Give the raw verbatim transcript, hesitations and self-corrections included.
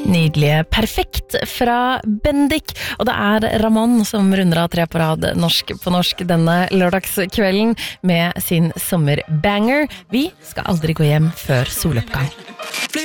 Nydelige Perfekt fra Bendik, og det er Ramón som runder av tre på rad norsk på norsk denne lørdagskvelden med sin sommerbanger. Vi skal aldri gå hjem før soloppgang.